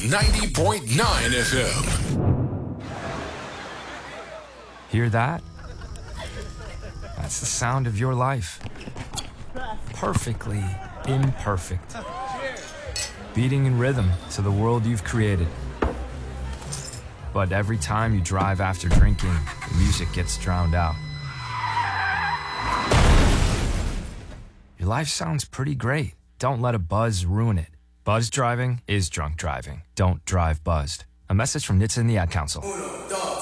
90.9 FM. Hear that? That's the sound of your life. Perfectly imperfect. Beating in rhythm to the world you've created. But every time you drive after drinking, the music gets drowned out. Your life sounds pretty great. Don't let a buzz ruin it. Buzz driving is drunk driving. Don't drive buzzed. A message from NHTSA and the Ad Council.